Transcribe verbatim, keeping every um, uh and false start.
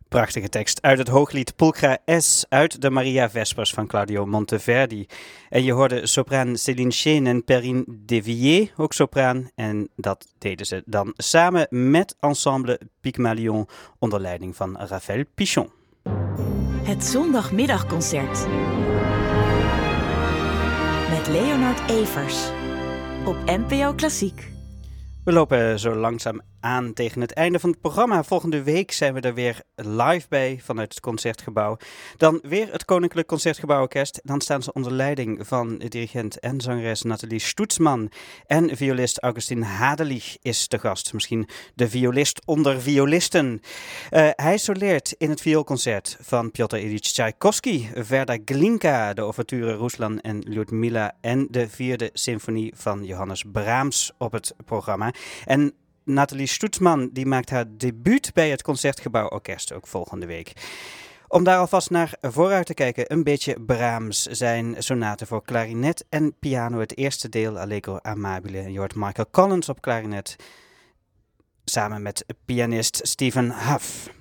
Prachtige tekst uit het hooglied Pulchra S uit de Maria Vespers van Claudio Monteverdi. En je hoorde sopraan Céline Chene en Perrine Devilliers, ook sopraan. En dat deden ze dan samen met ensemble Pygmalion onder leiding van Raphaël Pichon. Het zondagmiddagconcert met Leonard Evers op N P O Klassiek. We lopen zo langzaam aan tegen het einde van het programma. Volgende week zijn we er weer live bij vanuit het Concertgebouw. Dan weer het Koninklijk Concertgebouworkest. Dan staan ze onder leiding van dirigent en zangeres Nathalie Stoetsman. En violist Augustin Hadelich is te gast. Misschien de violist onder violisten. Uh, hij soleert in het vioolconcert van Piotr Ilyich Tchaikovsky, Verda Glinka, de ouverture Ruslan en Lyudmila en de vierde symfonie van Johannes Brahms op het programma. En Nathalie Stoetsman die maakt haar debuut bij het Concertgebouworkest ook volgende week. Om daar alvast naar vooruit te kijken, een beetje Brahms, zijn sonaten voor klarinet en piano. Het eerste deel, Allegro Amabile. Je hoort Michael Collins op klarinet, samen met pianist Stephen Huff.